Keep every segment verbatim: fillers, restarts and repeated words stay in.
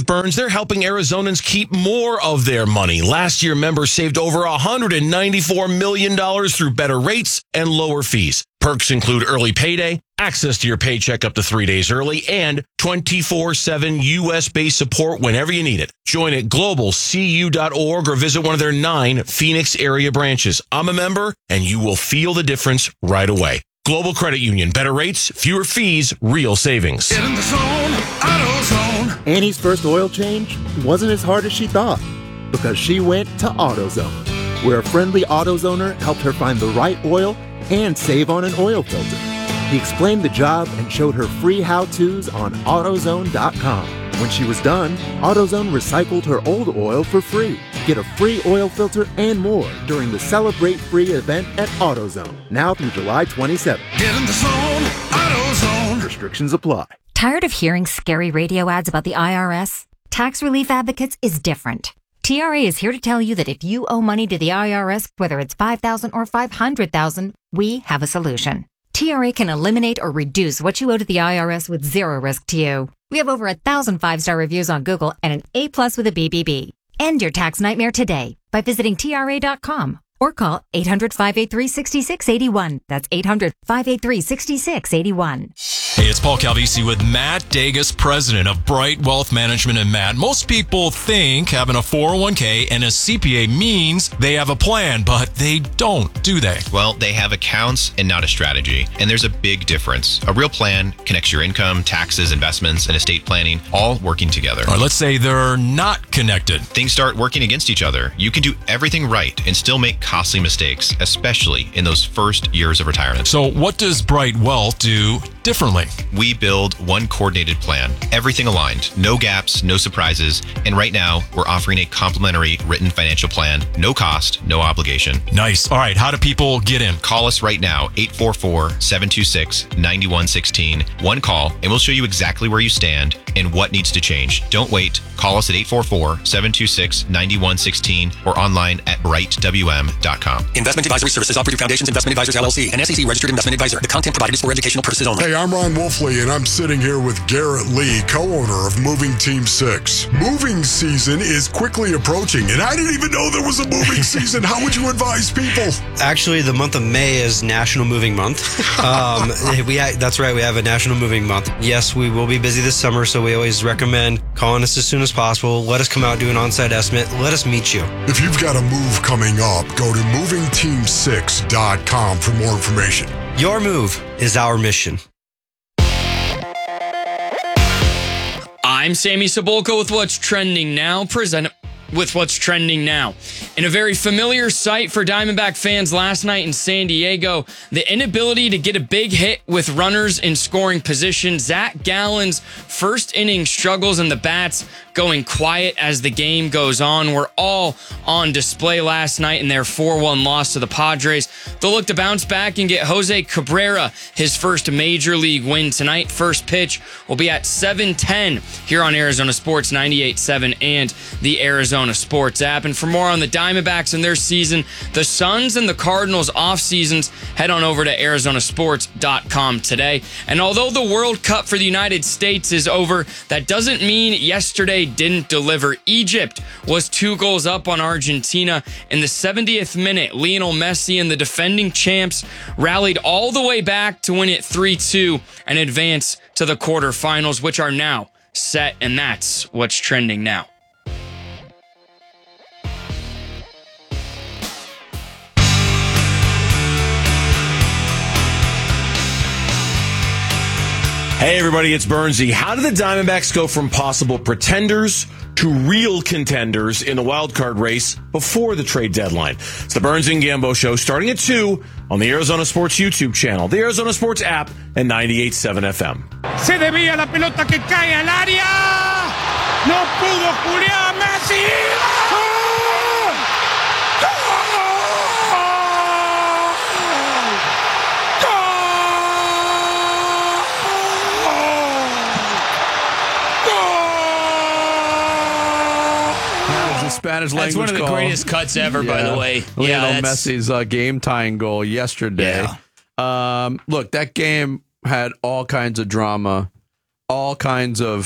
with Burns, they're helping Arizonans keep more of their money. Last year, members saved over one hundred ninety-four million dollars through better rates and lower fees. Perks include early payday, access to your paycheck up to three days early, and twenty-four seven U S-based support whenever you need it. Join at global c u dot org or visit one of their nine Phoenix area branches. I'm a member, and you will feel the difference right away. Global Credit Union. Better rates, fewer fees, real savings. Get in the zone, AutoZone. Annie's first oil change wasn't as hard as she thought because she went to AutoZone, where a friendly AutoZoner helped her find the right oil and save on an oil filter. He explained the job and showed her free how-tos on AutoZone dot com. When she was done, AutoZone recycled her old oil for free. Get a free oil filter and more during the Celebrate Free event at AutoZone, now through July twenty-seventh. Get in the zone, AutoZone. Restrictions apply. Tired of hearing scary radio ads about the I R S? Tax Relief Advocates is different. T R A is here to tell you that if you owe money to the I R S, whether it's five thousand dollars or five hundred thousand dollars, we have a solution. T R A can eliminate or reduce what you owe to the I R S with zero risk to you. We have over a thousand five-star reviews on Google and an A plus with a B B B. End your tax nightmare today by visiting T R A dot com or call eight hundred, five eight three, six six eight one. That's eight hundred, five eight three, six six eight one. Hey, it's Paul Calvisi with Matt Dagus, president of Bright Wealth Management. And Matt, most people think having a four oh one k and a C P A means they have a plan, but they don't, do they? Well, they have accounts and not a strategy. And there's a big difference. A real plan connects your income, taxes, investments, and estate planning all working together. Or let's say they're not connected. Things start working against each other. You can do everything right and still make costly mistakes, especially in those first years of retirement. So what does Bright Wealth do differently? We build one coordinated plan, everything aligned, no gaps, no surprises. And right now, we're offering a complimentary written financial plan, no cost, no obligation. Nice. All right. How do people get in? Call us right now, eight four four, seven two six, nine one one six. One call, and we'll show you exactly where you stand and what needs to change. Don't wait. Call us at eight four four, seven two six, nine one one six or online at bright w m dot com. Investment advisory services offered through Foundations Investment Advisors, L L C, an S E C registered investment advisor. The content provided is for educational purposes only. Hey, I'm Ron Wolfley, and I'm sitting here with Garrett Lee, co-owner of Moving Team six. Moving season is quickly approaching, and I didn't even know there was a moving season. How would you advise people? Actually, the month of May is National Moving Month. Um, we ha- That's right, we have a National Moving Month. Yes, we will be busy this summer, so we always recommend calling us as soon as possible. Let us come out, do an on-site estimate. Let us meet you. If you've got a move coming up, go to moving team six dot com for more information. Your move is our mission. I'm Sammy Cebulka with What's Trending Now, present with What's Trending Now. In a very familiar sight for Diamondback fans last night in San Diego, the inability to get a big hit with runners in scoring position. Zach Gallen's first inning struggles and the bats going quiet as the game goes on were all on display last night in their four one loss to the Padres. They'll look to bounce back and get Jose Cabrera his first major league win tonight. First pitch will be at seven ten here on Arizona Sports ninety-eight point seven and the Arizona Sports app. And for more on the Diamondbacks and their season, the Suns and the Cardinals off seasons, head on over to arizona sports dot com today. And although the World Cup for the United States is over, that doesn't mean yesterday didn't deliver. Egypt was two goals up on Argentina in the seventieth minute. Lionel Messi and the defending champs rallied all the way back to win it three two and advance to the quarterfinals, which are now set. And that's what's trending now. Hey everybody, it's Burnsy. How did the Diamondbacks go from possible pretenders to real contenders in the wild card race before the trade deadline? It's the Burns and Gambo Show starting at two on the Arizona Sports YouTube channel, the Arizona Sports app, and ninety-eight point seven F M. Se debía la pelota que cae al área. No pudo Julián Messi. Spanish that's language one of the call. greatest cuts ever, yeah. by the way. Lionel yeah, Messi's uh, game-tying goal yesterday. Yeah. Um, look, that game had all kinds of drama, all kinds of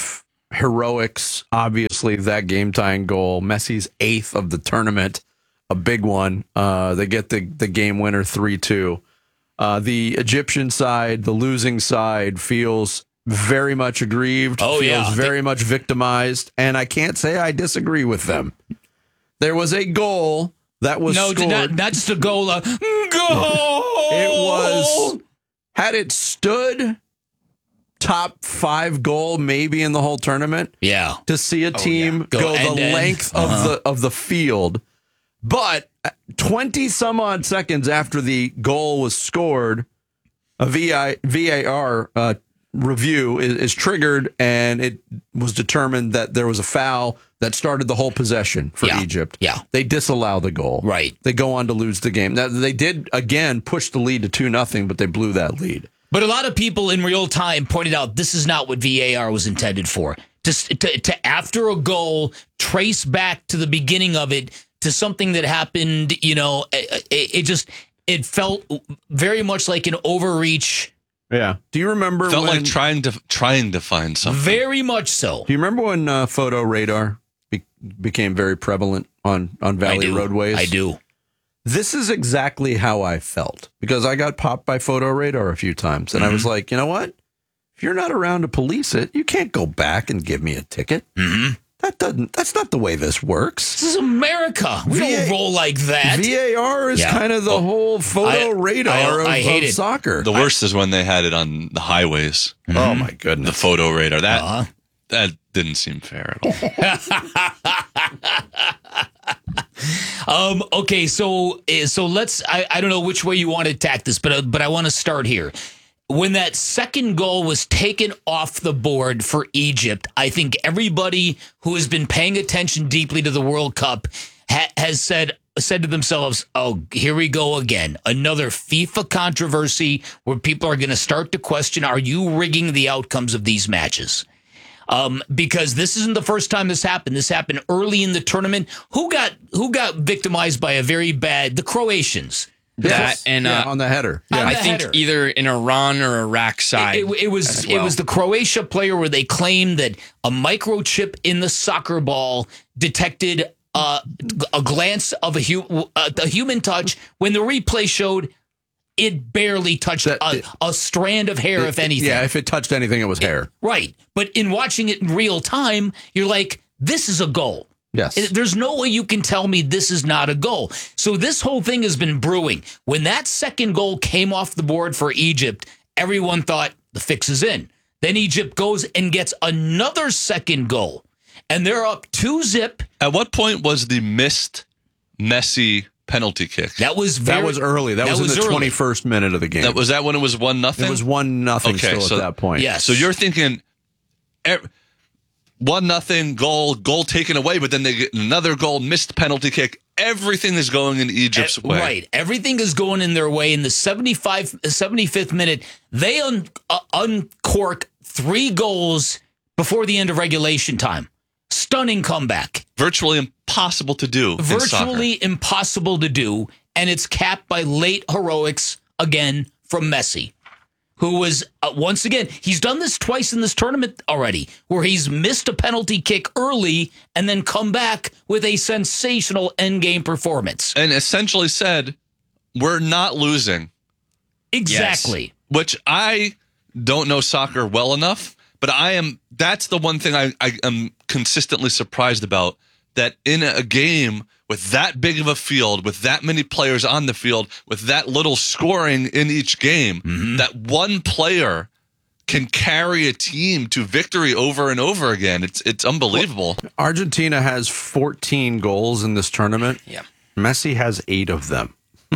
heroics, obviously, that game-tying goal. Messi's eighth of the tournament, a big one. Uh, they get the, the game winner three two. Uh, the Egyptian side, the losing side, feels very much aggrieved, oh, feels yeah. very much victimized, and I can't say I disagree with them. There was a goal that was no, scored. not, not just a goal. Uh, goal! It was, had it stood top five goal maybe in the whole tournament. Yeah. To see a team oh, yeah. go, go the end length end. of Uh-huh. the of the field. But twenty some odd seconds after the goal was scored, a V I, V A R uh, review is, is triggered, and it was determined that there was a foul that started the whole possession for yeah. Egypt. Yeah. They disallow the goal. Right. They go on to lose the game. Now, they did, again, push the lead to two nothing, but they blew that lead. But a lot of people in real time pointed out this is not what V A R was intended for. To, to, to after a goal, trace back to the beginning of it, to something that happened, you know, it, it just, it felt very much like an overreach. Yeah. Do you remember Felt when, like trying to trying to find something. Very much so. Do you remember when uh, photo radar be- became very prevalent on, on Valley I do. roadways? I do. This is exactly how I felt, because I got popped by photo radar a few times, and mm-hmm. I was like, you know what? If you're not around to police it, you can't go back and give me a ticket. Mm-hmm. That doesn't. That's not the way this works. This is America. We V A, don't roll like that. V A R is yeah. kind of the oh, whole photo I, radar I, I, of, I hate of it. soccer. The worst I, is when they had it on the highways. Mm-hmm. Oh my goodness! The photo radar. That uh-huh. that didn't seem fair at all. um. Okay. So so let's. I, I don't know which way you want to attack this, but uh, but I want to start here. When that second goal was taken off the board for Egypt, I think everybody who has been paying attention deeply to the World Cup ha- has said said to themselves, oh, here we go again. Another FIFA controversy where people are going to start to question, are you rigging the outcomes of these matches? Um, because this isn't the first time this happened. This happened early in the tournament. Who got who got victimized by a very bad, the Croatians. That and yeah, uh, on the header. Yeah. I the think header. either in Iran or Iraq side. It, it, it was well. it was the Croatia player where they claimed that a microchip in the soccer ball detected uh, a glance of a, hu- uh, a human touch when the replay showed it barely touched that, a, a strand of hair, it, if anything. Yeah, if it touched anything, it was hair. It, right. But in watching it in real time, you're like, this is a goal. Yes. There's no way you can tell me this is not a goal. So this whole thing has been brewing. When that second goal came off the board for Egypt, everyone thought the fix is in. Then Egypt goes and gets another second goal, and they're up two zip. At what point was the missed Messi penalty kick? That was very, that was early. That, that was, was in the twenty-first minute of the game. That was that when it was one nothing. It was one nothing. Okay, still so, at that point. Yes. So you're thinking. Er, One nothing goal, goal taken away, but then they get another goal, missed penalty kick. Everything is going in Egypt's way. Right. Everything is going in their way. In the seventy-fifth minute, they un- uh, uncork three goals before the end of regulation time. Stunning comeback. Virtually impossible to do. Virtually impossible to do. And it's capped by late heroics again from Messi, who was, uh, once again, he's done this twice in this tournament already, where he's missed a penalty kick early and then come back with a sensational endgame performance. And essentially said, we're not losing. Exactly. Yes. Which I don't know soccer well enough, but I am, that's the one thing I, I am consistently surprised about, that in a game with that big of a field, with that many players on the field, with that little scoring in each game, mm-hmm. that one player can carry a team to victory over and over again. It's it's unbelievable. Well, Argentina has fourteen goals in this tournament. Yeah. Messi has eight of them.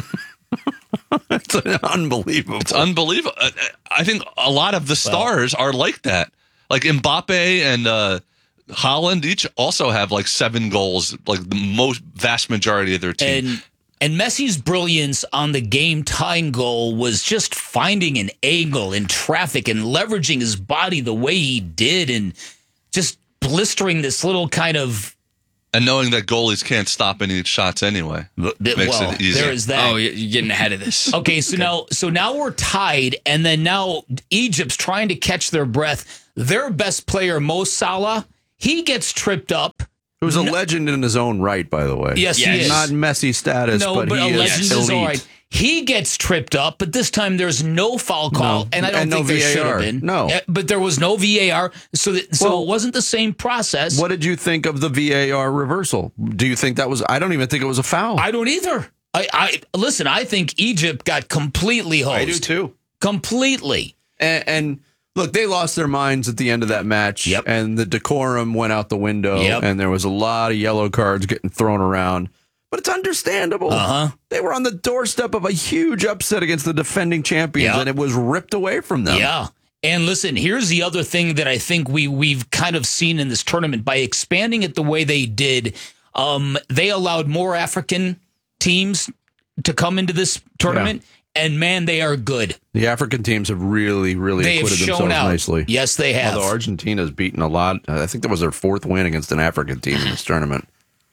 It's unbelievable. It's unbelievable. I think a lot of the stars well, are like that. Like Mbappe and uh, Holland each also have like seven goals, like the most vast majority of their team. And and Messi's brilliance on the game-tying goal was just finding an angle in traffic and leveraging his body the way he did, and just blistering this little kind of. And knowing that goalies can't stop any shots anyway well, makes it easier. There is that. Oh, you're getting ahead of this. Okay, so okay. now so now we're tied, and then now Egypt's trying to catch their breath. their best player, Mo Salah, he gets tripped up. It was a No- legend in his own right, by the way. Yes, he is. Not Messi status, No, but, but he a is legend is elite. all right. He gets tripped up, but this time there's no foul call, No. and I don't And no think there V A should R. have been. No. Uh, but there was no V A R, so that, so Well, it wasn't the same process. What did you think of the V A R reversal? Do you think that was? I don't even think it was a foul. I don't either. I, I listen. I think Egypt got completely hosed. I do too. Completely. And, and look, they lost their minds at the end of that match. Yep. And the decorum went out the window. Yep. And there was a lot of yellow cards getting thrown around. But it's understandable. Uh-huh. They were on the doorstep of a huge upset against the defending champions, Yep. and it was ripped away from them. Yeah. And listen, here's the other thing that I think we we've kind of seen in this tournament by expanding it the way they did. Um, they allowed more African teams to come into this tournament, and man, they are good. The African teams have really, really They have acquitted shown themselves out. nicely. Yes, they have. Although Argentina's beaten a lot. I think that was their fourth win against an African team in this tournament.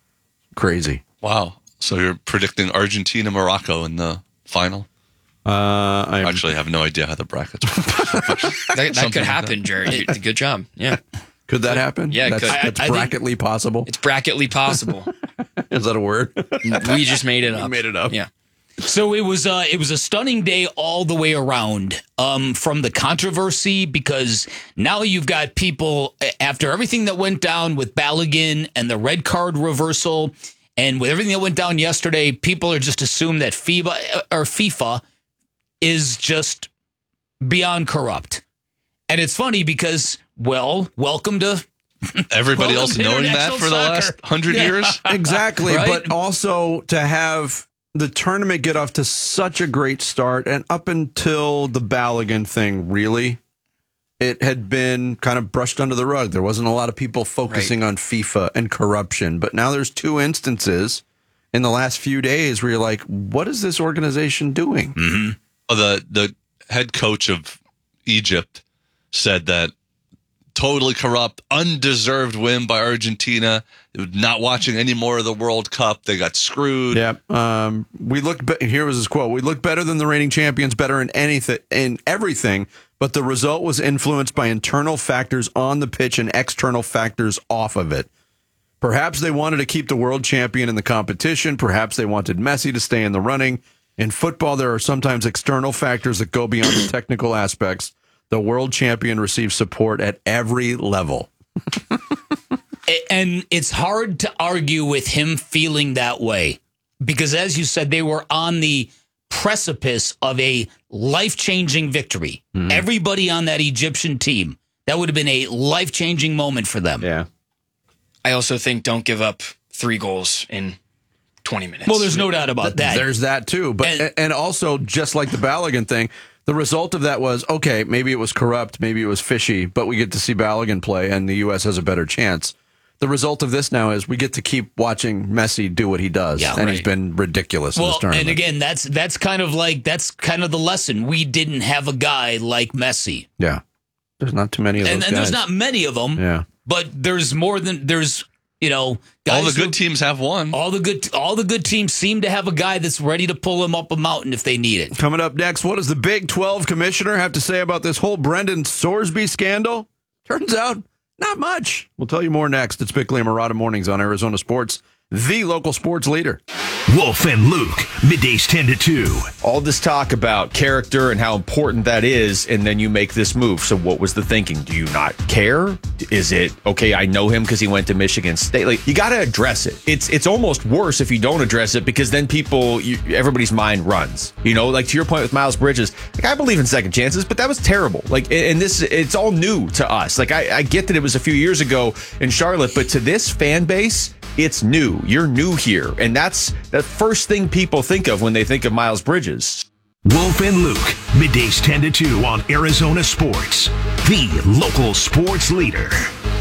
Crazy. Wow. So you're predicting Argentina, Morocco in the final? Uh, I actually have no idea how the brackets work. That, that Something could like happen, that. Jared. You- Good job. Yeah. Could that happen? Yeah, it that's, could. that's I- I think- bracketly possible. It's bracketly possible. Is that a word? We just made it up. We made it up. Yeah. So it was uh, it was a stunning day all the way around. Um, from the controversy, because now you've got people after everything that went down with Balogun and the red card reversal, and with everything that went down yesterday, people are just assume that FIBA or FIFA is just beyond corrupt. And it's funny because, well, welcome to Everybody welcome else to knowing that international for the last soccer. hundred Yeah. years? Exactly. Right? But also to have the tournament get off to such a great start, and up until the Balogun thing, really, it had been kind of brushed under the rug. There wasn't a lot of people focusing on FIFA and corruption. But now there's two instances in the last few days where you're like, what is this organization doing? Mm-hmm. Oh, the the head coach of Egypt said that totally corrupt, undeserved win by Argentina. Not watching any more of the World Cup. They got screwed. Yeah. Um, we looked. Be- here was his quote: "We looked better than the reigning champions, better in anything, in everything, but the result was influenced by internal factors on the pitch and external factors off of it. Perhaps they wanted to keep the world champion in the competition. Perhaps they wanted Messi to stay in the running. In football, there are sometimes external factors that go beyond the technical aspects. The world champion receives support at every level." And it's hard to argue with him feeling that way because, as you said, they were on the precipice of a life-changing victory. Mm-hmm. Everybody on that Egyptian team, that would have been a life-changing moment for them. Yeah. I also think don't give up three goals in twenty minutes. Well, there's no doubt about that. There's that too. But and, and also, just like the Balogun thing, the result of that was, okay, maybe it was corrupt, maybe it was fishy, but we get to see Balogun play and the U S has a better chance. The result of this now is we get to keep watching Messi do what he does. Yeah, and right. he's been ridiculous in this Well, tournament. and again, that's that's kind of like that's kind of the lesson. We didn't have a guy like Messi, yeah. There's not too many of those and, and guys. there's not many of them. Yeah. But there's more than there's. You know, guys All the good who- teams have one. All the good, all the good teams seem to have a guy that's ready to pull them up a mountain if they need it. Coming up next, what does the Big twelve commissioner have to say about this whole Brendan Sorsby scandal? Turns out, not much. We'll tell you more next. It's Bickley and Murata Mornings on Arizona Sports, the local sports leader. Wolf and Luke, middays ten to two. All this talk about character and how important that is, and then you make this move. So what was the thinking? Do you not care? Is it, okay, I know him because he went to Michigan State? Like, you got to address it. It's it's almost worse if you don't address it, because then people, you, everybody's mind runs. You know, like to your point with Miles Bridges, like I believe in second chances, but that was terrible. Like, and this, it's all new to us. Like, I, I get that it was a few years ago in Charlotte, but to this fan base, it's new. You're new here. And that's the first thing people think of when they think of Miles Bridges. Wolf and Luke, middays ten to two on Arizona Sports, the local sports leader.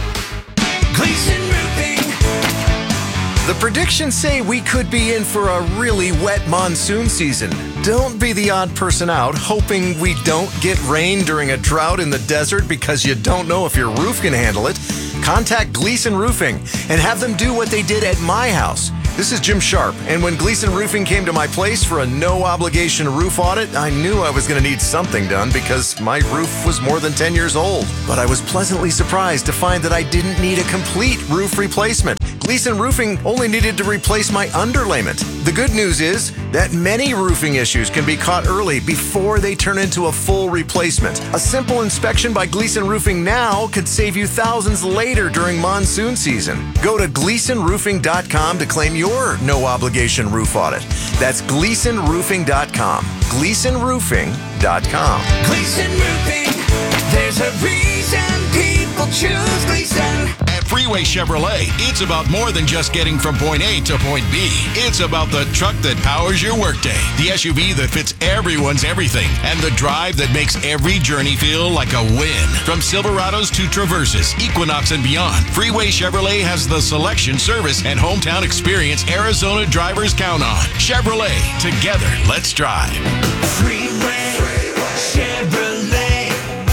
Gleason Roofing. The predictions say we could be in for a really wet monsoon season. Don't be the odd person out hoping we don't get rain during a drought in the desert because you don't know if your roof can handle it. Contact Gleason Roofing and have them do what they did at my house. This is Jim Sharp, and when Gleason Roofing came to my place for a no-obligation roof audit, I knew I was going to need something done because my roof was more than ten years old. But I was pleasantly surprised to find that I didn't need a complete roof replacement. Gleason Roofing only needed to replace my underlayment. The good news is that many roofing issues can be caught early before they turn into a full replacement. A simple inspection by Gleason Roofing now could save you thousands later during monsoon season. Go to gleason roofing dot com to claim your no-obligation roof audit. That's gleason roofing dot com. gleason roofing dot com. Gleason Roofing, there's a reason people choose Gleason. At Freeway Chevrolet, it's about more than just getting from point A to point B. It's about the truck that powers your workday, the S U V that fits everyone's everything, and the drive that makes every journey feel like a win. From Silverados to Traverses, Equinox, and beyond, Freeway Chevrolet has the selection, service, and hometown experience Arizona drivers count on. Chevrolet, together, let's drive. Freeway, Chevrolet,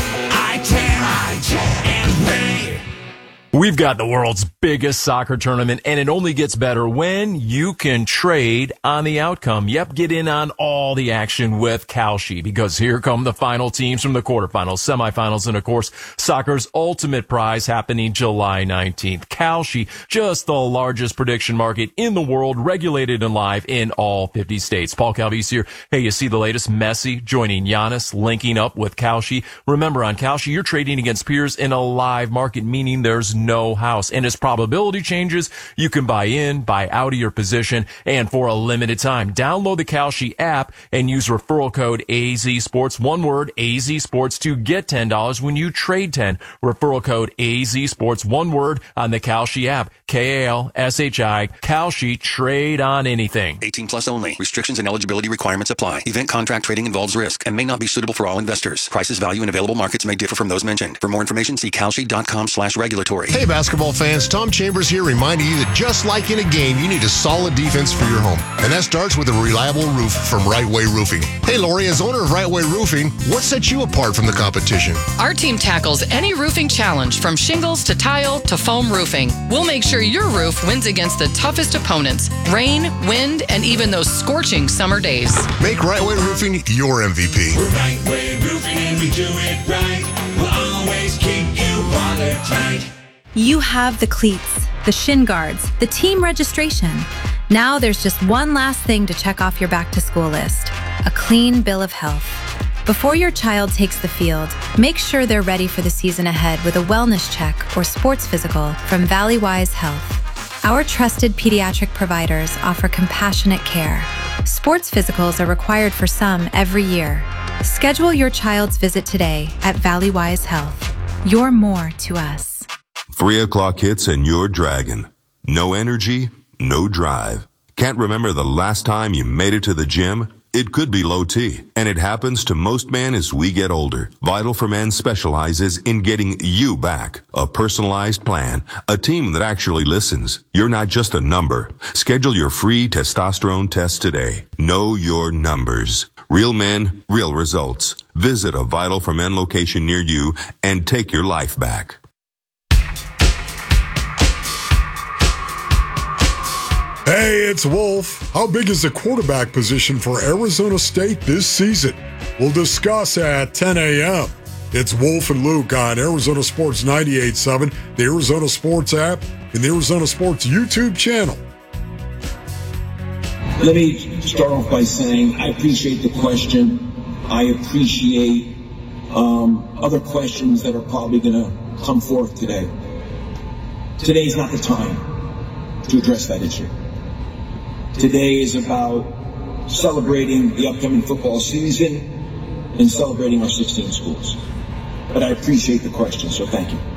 I ten, and Ray. We've got the world's biggest soccer tournament, and it only gets better when you can trade on the outcome. Yep, get in on all the action with Kalshi, because here come the final teams from the quarterfinals, semifinals, and of course, soccer's ultimate prize happening July nineteenth. Kalshi, just the largest prediction market in the world, regulated and live in all fifty states. Paul Calvise here. Hey, you see the latest? Messi joining Giannis, linking up with Kalshi. Remember, on Kalshi, you're trading against peers in a live market, meaning there's no house. And as probability changes, you can buy in, buy out of your position, and for a limited time, download the Kalshi app and use referral code A Z Sports, one word, A Z Sports, to get ten dollars when you trade ten. Referral code A Z Sports, one word, on the Kalshi app. K A L S H I, Kalshi, trade on anything. eighteen plus only. Restrictions and eligibility requirements apply. Event contract trading involves risk and may not be suitable for all investors. Prices, value, and available markets may differ from those mentioned. For more information, see kalshi.com slash regulatory. Hey, basketball fans, Tom Chambers here, reminding you that just like in a game, you need a solid defense for your home. And that starts with a reliable roof from Right Way Roofing. Hey, Lori, as owner of Right Way Roofing, what sets you apart from the competition? Our team tackles any roofing challenge, from shingles to tile to foam roofing. We'll make sure your roof wins against the toughest opponents: rain, wind, and even those scorching summer days. Make Right Way Roofing your M V P. We're Right Way Roofing and we do it right. We'll always keep you watertight. You have the cleats, the shin guards, the team registration. Now there's just one last thing to check off your back to school list: a clean bill of health. Before your child takes the field, make sure they're ready for the season ahead with a wellness check or sports physical from Valleywise Health. Our trusted pediatric providers offer compassionate care. Sports physicals are required for some every year. Schedule your child's visit today at Valleywise Health. You're more to us. Three o'clock hits and you're dragging. No energy, no drive. Can't remember the last time you made it to the gym? It could be low T, and it happens to most men as we get older. Vital for Men specializes in getting you back. A personalized plan, a team that actually listens. You're not just a number. Schedule your free testosterone test today. Know your numbers. Real men, real results. Visit a Vital for Men location near you and take your life back. Hey, it's Wolf. How big is the quarterback position for Arizona State this season? We'll discuss at ten a.m. It's Wolf and Luke on Arizona Sports ninety-eight point seven, the Arizona Sports app, and the Arizona Sports YouTube channel. Let me start off by saying I appreciate the question. I appreciate um, other questions that are probably going to come forth today. Today is not the time to address that issue. Today is about celebrating the upcoming football season and celebrating our sixteen schools. But I appreciate the question, so thank you.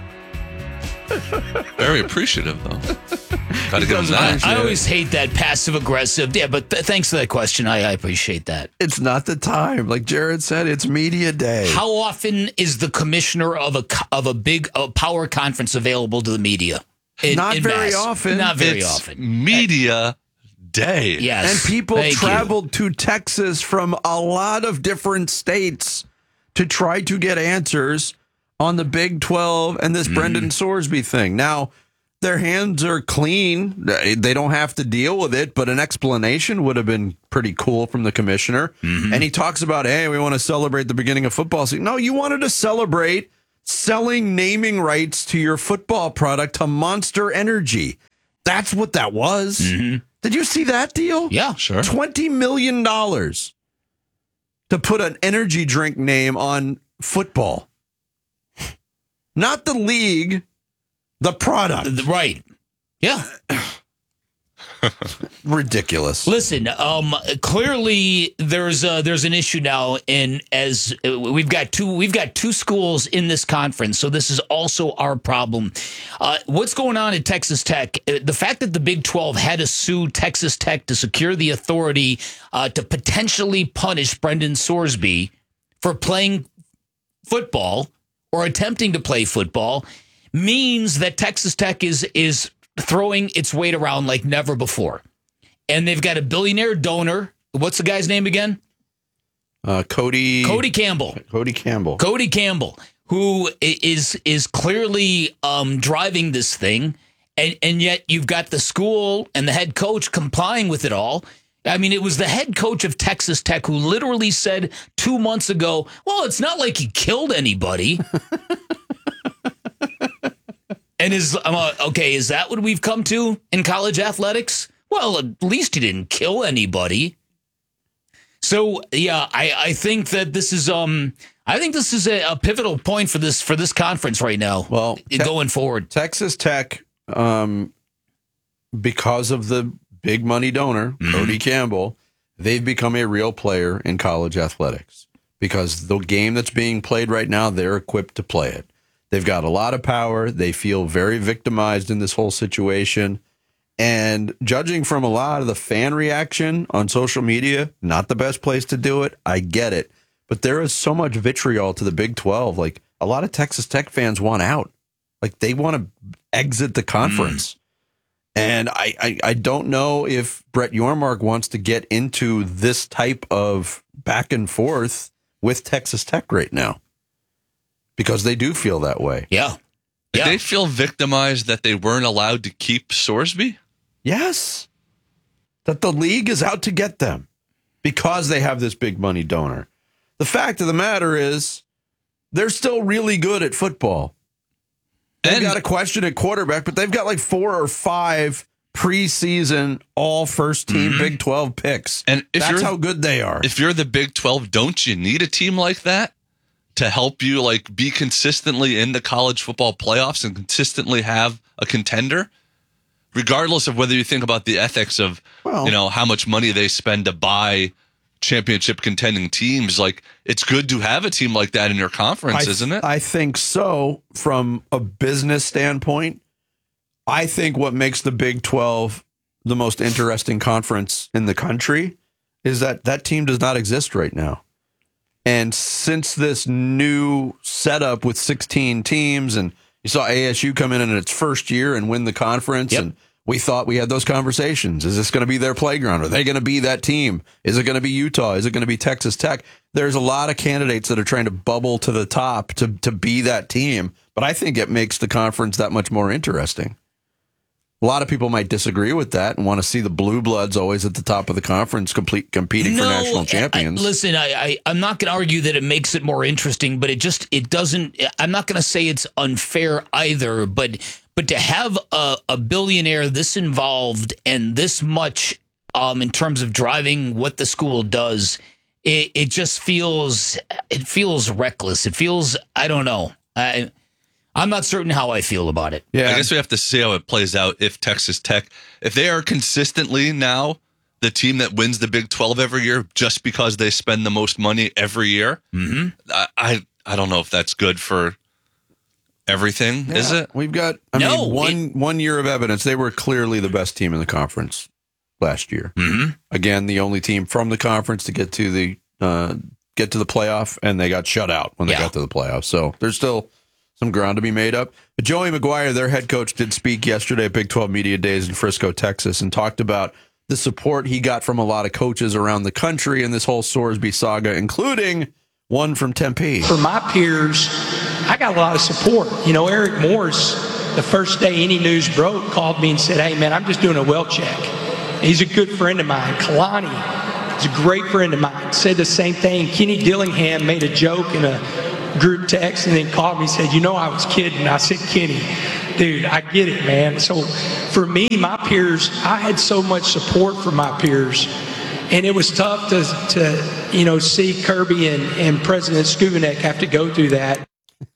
Very appreciative, though. Gotta give him that. I always hate that passive aggressive. Yeah, but th- thanks for that question. I, I appreciate that. It's not the time. Like Jared said, it's media day. How often is the commissioner of a co- of a big uh, power conference available to the media? In, Not in very mass? often. Not very It's often. Media day. Yes. And people Thank traveled you. to Texas from a lot of different states to try to get answers on the Big twelve and this mm-hmm. Brendan Sorsby thing. Now, their hands are clean. They don't have to deal with it, but an explanation would have been pretty cool from the commissioner. Mm-hmm. And he talks about, hey, we want to celebrate the beginning of football season. No, you wanted to celebrate selling naming rights to your football product to Monster Energy. That's what that was. Mm-hmm. Did you see that deal? Yeah, sure. twenty million dollars to put an energy drink name on football. Not the league, the product. Right. Yeah. Ridiculous. Listen, um, clearly there's uh, there's an issue now, in as uh, we've got two we've got two schools in this conference, so this is also our problem. Uh, what's going on at Texas Tech? The fact that the Big twelve had to sue Texas Tech to secure the authority uh, to potentially punish Brendan Sorsby for playing football or attempting to play football means that Texas Tech is is throwing its weight around like never before. And they've got a billionaire donor. What's the guy's name again? Uh, Cody Cody Campbell. Cody Campbell. Cody Campbell, who is is clearly um, driving this thing. And, and yet you've got the school and the head coach complying with it all. I mean, it was the head coach of Texas Tech who literally said two months ago, well, it's not like he killed anybody. And is uh, okay, is that what we've come to in college athletics? Well, at least he didn't kill anybody. So yeah, I, I think that this is um I think this is a, a pivotal point for this for this conference right now. Well, te- going forward, Texas Tech, um, because of the big money donor mm-hmm. Cody Campbell, they've become a real player in college athletics because the game that's being played right now, they're equipped to play it. They've got a lot of power. They feel very victimized in this whole situation. And judging from a lot of the fan reaction on social media, not the best place to do it. I get it. But there is so much vitriol to the Big twelve. Like, a lot of Texas Tech fans want out. Like, they want to exit the conference. Mm. And I, I, I don't know if Brett Yormark wants to get into this type of back and forth with Texas Tech right now. Because they do feel that way. Yeah. Did yeah. they feel victimized that they weren't allowed to keep Sorsby? Yes. That the league is out to get them because they have this big money donor. The fact of the matter is they're still really good at football. They've and, got a question at quarterback, but they've got like four or five preseason all first team mm-hmm. Big twelve picks. And if that's how good they are. If you're the Big twelve, don't you need a team like that to help you like be consistently in the college football playoffs and consistently have a contender, regardless of whether you think about the ethics of, well, you know, how much money they spend to buy championship contending teams? Like, it's good to have a team like that in your conference, I, isn't it? I think so. From a business standpoint, I think what makes the Big twelve the most interesting conference in the country is that that team does not exist right now. And since this new setup with sixteen teams, and you saw A S U come in in its first year and win the conference, yep. and we thought we had those conversations. Is this going to be their playground? Are they going to be that team? Is it going to be Utah? Is it going to be Texas Tech? There's a lot of candidates that are trying to bubble to the top to, to be that team, but I think it makes the conference that much more interesting. A lot of people might disagree with that and want to see the Blue Bloods always at the top of the conference, complete competing no, for national champions. I, listen, I, I, I'm not going to argue that it makes it more interesting, but it just it doesn't. I'm not going to say it's unfair either. But but to have a, a billionaire this involved and this much um, in terms of driving what the school does, it, it just feels it feels reckless. It feels I don't know. I. I'm not certain how I feel about it. Yeah, I guess we have to see how it plays out if Texas Tech, if they are consistently now the team that wins the Big twelve every year just because they spend the most money every year. Mm-hmm. I, I I don't know if that's good for everything, yeah, is it? We've got I no, mean, one it, one year of evidence. They were clearly the best team in the conference last year. Mm-hmm. Again, the only team from the conference to get to the uh, get to the playoff, and they got shut out when they yeah. got to the playoff. So there's still some ground to be made up. But Joey McGuire, their head coach, did speak yesterday at Big twelve Media Days in Frisco, Texas, and talked about the support he got from a lot of coaches around the country in this whole Sorsby saga, including one from Tempe. For my peers I got a lot of support. You know, Eric Morris, the first day any news broke, called me and said, hey, man, I'm just doing a well check. He's a good friend of mine. Kalani is a great friend of mine. Said the same thing. Kenny Dillingham made a joke in a group text and then called me and said, you know, I was kidding. I said, Kenny, dude, I get it, man. So for me, my peers, I had so much support from my peers. And it was tough to, to you know, see Kirby and, and President Skubanek have to go through that.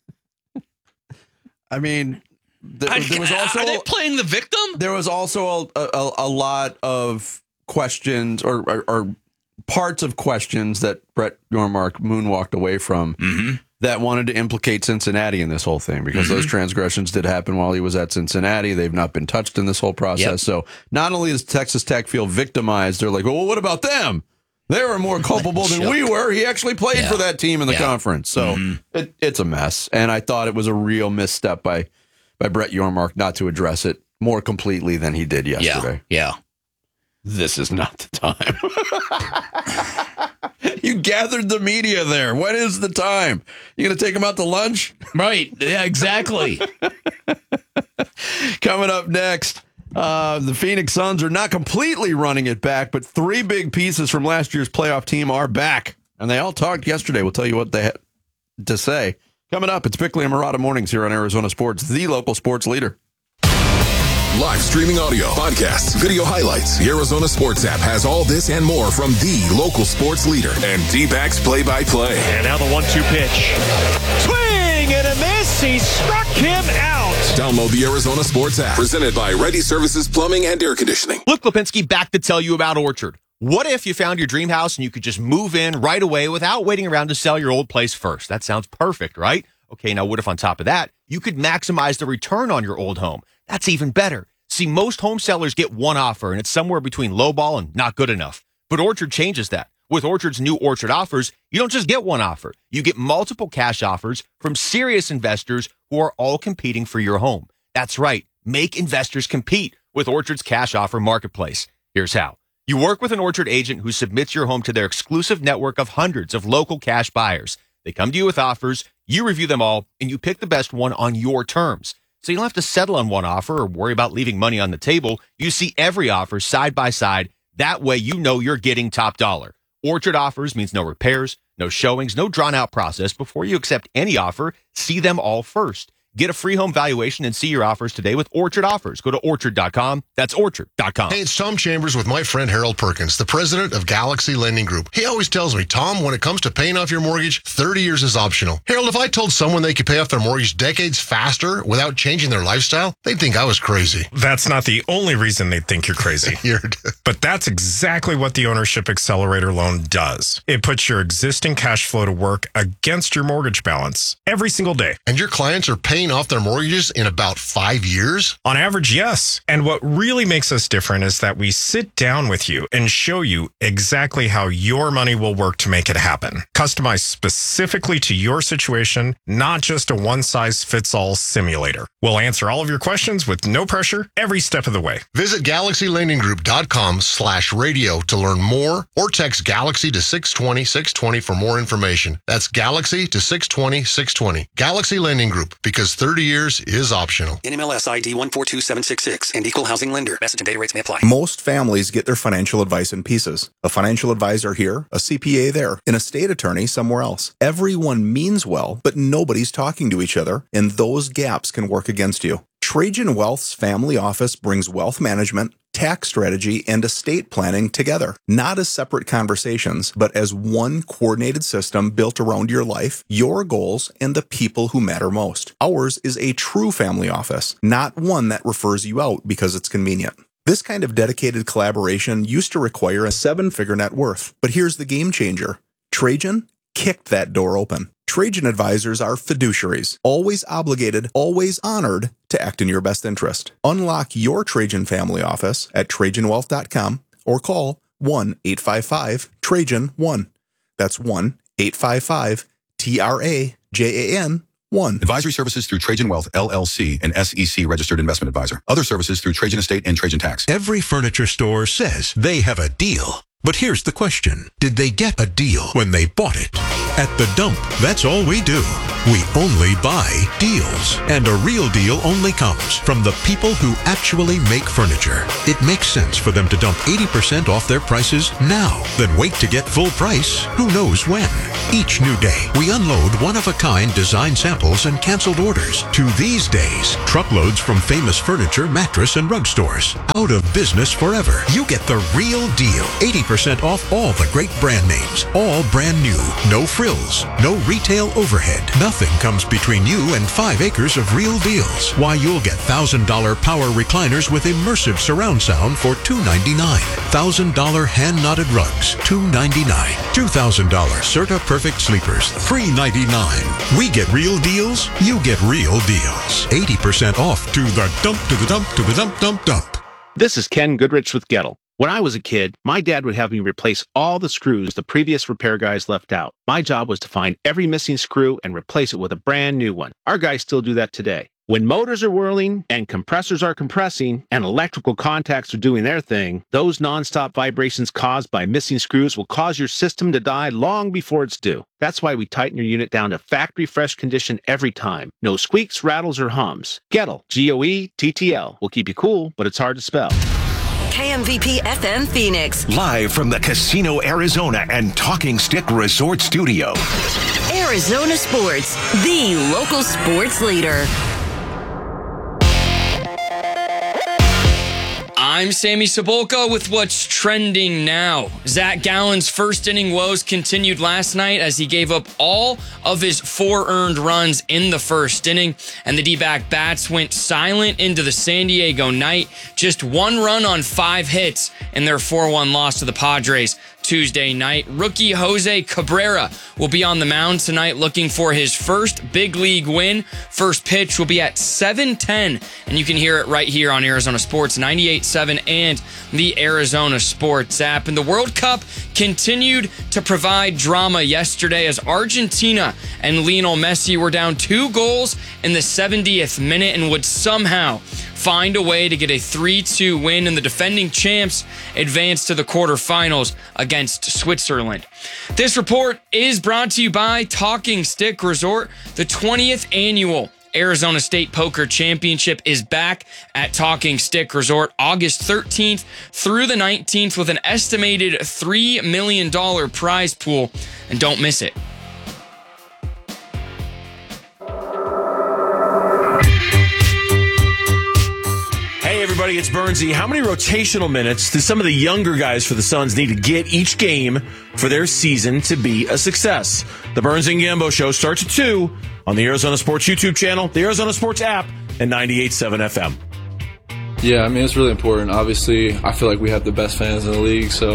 I mean, th- I- there was also are they playing the victim? There was also a, a, a lot of questions or, or, or parts of questions that Brett Yormark moonwalked away from Mm-hmm. that wanted to implicate Cincinnati in this whole thing because Mm-hmm. those transgressions did happen while he was at Cincinnati. They've not been touched in this whole process. Yep. So not only does Texas Tech feel victimized, they're like, well, what about them? They were more culpable than we were. He actually played Yeah. for that team in the Yeah. conference. So Mm-hmm. it, it's a mess. And I thought it was a real misstep by, by Brett Yormark not to address it more completely than he did yesterday. Yeah. This is not the time. You gathered the media there. When is the time? You going to take them out to lunch? Right. Yeah, exactly. Coming up next, uh, the Phoenix Suns are not completely running it back, but three big pieces from last year's playoff team are back. And they all talked yesterday. We'll tell you what they had to say. Coming up, it's Bickley and Murata Mornings here on Arizona Sports, the local sports leader. Live streaming audio, podcasts, video highlights. The Arizona Sports app has all this and more from the local sports leader and D-backs play-by-play. And now the one two pitch. Swing and a miss. He struck him out. Download the Arizona Sports app. Presented by Ready Services Plumbing and Air Conditioning. Luke Lipinski back to tell you about Orchard. What if you found your dream house and you could just move in right away without waiting around to sell your old place first? That sounds perfect, right? Okay, now what if on top of that, you could maximize the return on your old home? That's even better. See, most home sellers get one offer, and it's somewhere between lowball and not good enough. But Orchard changes that. With Orchard's new Orchard offers, you don't just get one offer. You get multiple cash offers from serious investors who are all competing for your home. That's right. Make investors compete with Orchard's cash offer marketplace. Here's how. You work with an Orchard agent who submits your home to their exclusive network of hundreds of local cash buyers. They come to you with offers, you review them all, and you pick the best one on your terms. So you don't have to settle on one offer or worry about leaving money on the table. You see every offer side by side. That way you know you're getting top dollar. Orchard offers means no repairs, no showings, no drawn-out process. Before you accept any offer, see them all first. Get a free home valuation and see your offers today with Orchard Offers. Go to orchard dot com. That's orchard dot com. Hey, it's Tom Chambers with my friend Harold Perkins, the president of Galaxy Lending Group. He always tells me, Tom, when it comes to paying off your mortgage, thirty years is optional. Harold, if I told someone they could pay off their mortgage decades faster without changing their lifestyle, they'd think I was crazy. That's not the only reason they think you're crazy. you're but that's exactly what the Ownership Accelerator loan does. It puts your existing cash flow to work against your mortgage balance every single day. And your clients are paying off their mortgages in about five years? On average, yes. And what really makes us different is that we sit down with you and show you exactly how your money will work to make it happen. Customized specifically to your situation, not just a one-size-fits-all simulator. We'll answer all of your questions with no pressure every step of the way. Visit galaxy lending group dot com slash radio to learn more or text Galaxy to six twenty, six twenty for more information. That's Galaxy to six twenty, six twenty. Galaxy Lending Group, because thirty years is optional. N M L S I D one four two seven six six and Equal Housing Lender. Message and data rates may apply. Most families get their financial advice in pieces. A financial advisor here, a C P A there, an estate attorney somewhere else. Everyone means well, but nobody's talking to each other, and those gaps can work against you. Trajan Wealth's family office brings wealth management, tax strategy, and estate planning together, not as separate conversations, but as one coordinated system built around your life, your goals, and the people who matter most. Ours is a true family office, not one that refers you out because it's convenient. This kind of dedicated collaboration used to require a seven-figure net worth, but here's the game changer. Trajan kicked that door open. Trajan advisors are fiduciaries, always obligated, always honored to act in your best interest. Unlock your Trajan family office at trajan wealth dot com or call one eight five five Trajan one. That's one eight five five T R A J A N one. Advisory services through Trajan Wealth, L L C, an S E C registered investment advisor. Other services through Trajan Estate and Trajan Tax. Every furniture store says they have a deal. But here's the question. Did they get a deal when they bought it? At The Dump, that's all we do. We only buy deals. And a real deal only comes from the people who actually make furniture. It makes sense for them to dump eighty percent off their prices now, then wait to get full price who knows when. Each new day, we unload one-of-a-kind design samples and canceled orders. To these days, truckloads from famous furniture, mattress, and rug stores. Out of business forever. You get the real deal. eighty percent off all the great brand names. All brand new. No frills. No retail overhead. Nothing comes between you and five acres of real deals. Why, you'll get one thousand dollars power recliners with immersive surround sound for two hundred ninety-nine dollars. one thousand dollars hand-knotted rugs, two hundred ninety-nine dollars. two thousand dollars Serta Perfect Sleepers, three hundred ninety-nine dollars. We get real deals, you get real deals. eighty percent off to the dump, to the dump, to the dump, dump, dump. This is Ken Goodrich with Gettle. When I was a kid, my dad would have me replace all the screws the previous repair guys left out. My job was to find every missing screw and replace it with a brand new one. Our guys still do that today. When motors are whirling and compressors are compressing and electrical contacts are doing their thing, those nonstop vibrations caused by missing screws will cause your system to die long before it's due. That's why we tighten your unit down to factory fresh condition every time. No squeaks, rattles, or hums. Gettle, G O E T T L, will keep you cool, but it's hard to spell. K M V P F M Phoenix. Live from the Casino Arizona and Talking Stick Resort Studio. Arizona Sports, the local sports leader. I'm Sammy Cebulka with what's trending now. Zach Gallen's first inning woes continued last night as he gave up all of his four earned runs in the first inning, and the D-back bats went silent into the San Diego night. Just one run on five hits in their four one loss to the Padres Tuesday night. Rookie Jose Cabrera will be on the mound tonight looking for his first big league win. First pitch will be at seven ten, and you can hear it right here on Arizona Sports ninety-eight point seven and the Arizona Sports app. And the World Cup continued to provide drama yesterday as Argentina and Lionel Messi were down two goals in the seventieth minute and would somehow find a way to get a three two win, and the defending champs advance to the quarterfinals against Switzerland. This report is brought to you by Talking Stick Resort. The twentieth annual Arizona State Poker Championship is back at Talking Stick Resort August thirteenth through the nineteenth with an estimated three million dollars prize pool, and don't miss it. Hey everybody, it's Burnsy. How many rotational minutes do some of the younger guys for the Suns need to get each game for their season to be a success? The Burns and Gambo Show starts at two on the Arizona Sports YouTube channel, the Arizona Sports app, and ninety-eight point seven F M. Yeah, I mean, it's really important. Obviously, I feel like we have the best fans in the league, so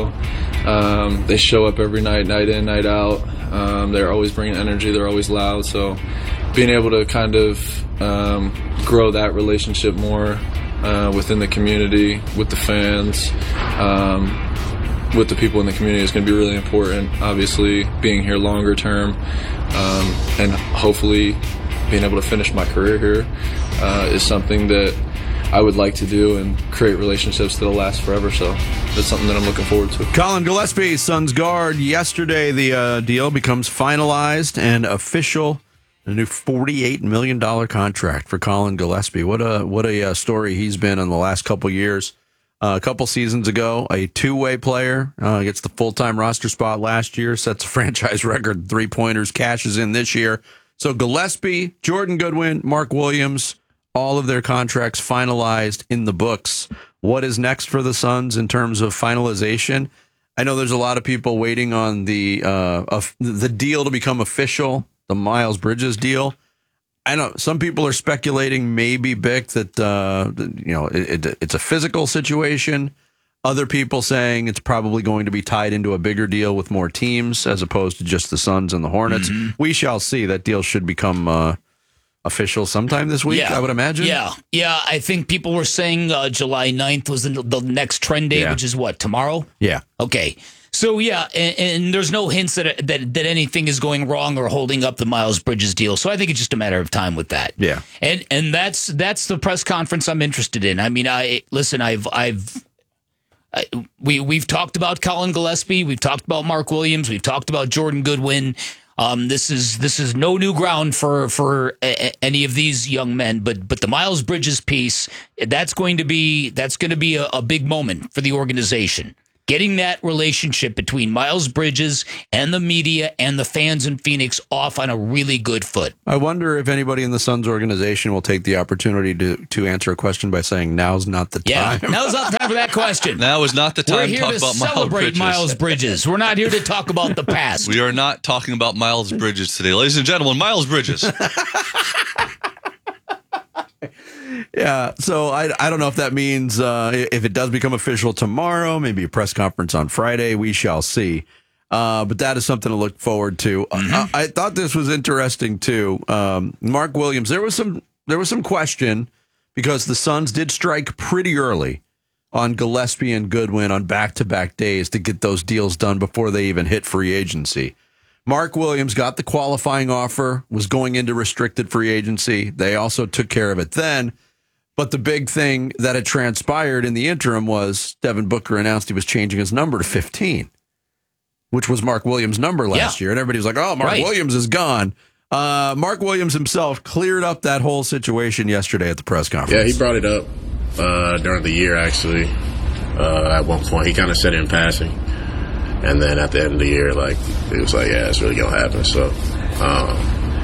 um, they show up every night, night in, night out. Um, they're always bringing energy. They're always loud. So being able to kind of um, grow that relationship more uh, within the community, with the fans, um, with the people in the community is going to be really important. Obviously, being here longer term um, and hopefully being able to finish my career here uh, is something that I would like to do and create relationships that'll last forever. So that's something that I'm looking forward to. Colin Gillespie, Suns guard. Yesterday, the uh, deal becomes finalized and official. A new forty-eight million dollars contract for Colin Gillespie. What a what a uh, story he's been in the last couple years. Uh, a couple seasons ago, a two-way player uh, gets the full-time roster spot last year, sets a franchise record three-pointers, cashes in this year. So Gillespie, Jordan Goodwin, Mark Williams, all of their contracts finalized in the books. What is next for the Suns in terms of finalization? I know there's a lot of people waiting on the uh, of the deal to become official, the Miles Bridges deal. I know some people are speculating maybe, Bick, that uh, you know it, it, it's a physical situation. Other people saying it's probably going to be tied into a bigger deal with more teams as opposed to just the Suns and the Hornets. Mm-hmm. We shall see. That deal should become uh, official sometime this week, yeah. I would imagine. Yeah, yeah. I think people were saying uh, July ninth was the, the next trend date, Yeah. which is what, tomorrow? Yeah. Okay. So, yeah, and, and there's no hints that, that that anything is going wrong or holding up the Miles Bridges deal. So I think it's just a matter of time with that. Yeah. And and that's that's the press conference I'm interested in. I mean, I listen, I've I've I, we we've talked about Colin Gillespie, we've talked about Mark Williams, we've talked about Jordan Goodwin. Um, this is this is no new ground for for a, a, any of these young men, but but the Miles Bridges piece, that's going to be that's going to be a, a big moment for the organization. Getting that relationship between Miles Bridges and the media and the fans in Phoenix off on a really good foot. I wonder if anybody in the Suns organization will take the opportunity to, to answer a question by saying, now's not the Yeah, time. now's not the time for that question. Now is not the time We're to here talk to about Miles celebrate Bridges. Miles Bridges. We're not here to talk about the past. We are not talking about Miles Bridges today. Ladies and gentlemen, Miles Bridges. Yeah, so I, I don't know if that means uh, if it does become official tomorrow, maybe a press conference on Friday, we shall see. Uh, but that is something to look forward to. Mm-hmm. Uh, I thought this was interesting too. Um, Mark Williams, there was some there was some question because the Suns did strike pretty early on Gillespie and Goodwin on back-to-back days to get those deals done before they even hit free agency. Mark Williams got the qualifying offer, was going into restricted free agency. They also took care of it then. But the big thing that had transpired in the interim was Devin Booker announced he was changing his number to fifteen, which was Mark Williams' number last yeah. year. And everybody was like, oh, Mark right. Williams is gone. Uh, Mark Williams himself cleared up that whole situation yesterday at the press conference. Yeah, he brought it up uh, during the year, actually. Uh, at one point, he kind of said it in passing. And then at the end of the year, like, it was like, yeah, it's really going to happen. So, um,